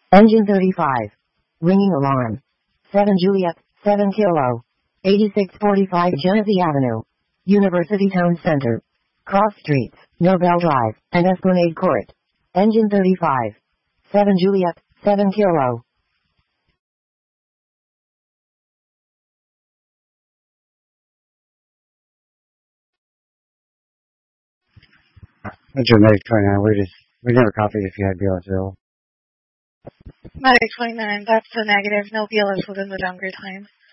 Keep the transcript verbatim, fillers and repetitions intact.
Engine thirty-five. Ringing alarm. seven Juliet, seven Kilo. eighty-six forty-five Genesee Avenue. University Town Center. Cross Streets, Nobel Drive, and Esplanade Court. Engine thirty-five. seven Juliet, seven Kilo. That's your Medic twenty-nine. We just, we never copied if you had B L S zero. Medic twenty-nine, that's the negative. No B L S within the downgrade time.